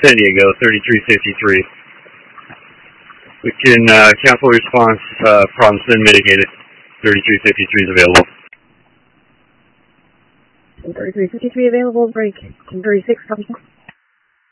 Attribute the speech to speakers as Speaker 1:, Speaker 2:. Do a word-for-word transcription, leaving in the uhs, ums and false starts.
Speaker 1: San Diego, thirty-three fifty-three. We can uh, cancel response, uh, problem's been mitigated. thirty-three fifty-three is available.
Speaker 2: thirty-three fifty-three available, break. thirty-six, copy.